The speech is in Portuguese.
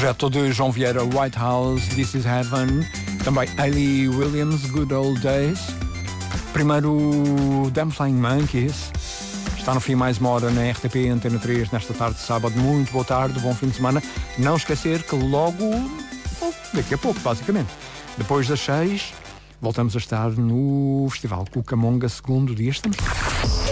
projeto de João Vieira, White House, This Is Heaven. Também Hayley Williams, Good Old Days. Primeiro, Damn Flying Monkeys. Está no fim mais uma hora na RTP Antena 3 nesta tarde de sábado. Muito boa tarde, bom fim de semana. Não esquecer que logo, daqui a pouco, basicamente, depois das 6, voltamos a estar no Festival Cucamonga, segundo dia. Estamos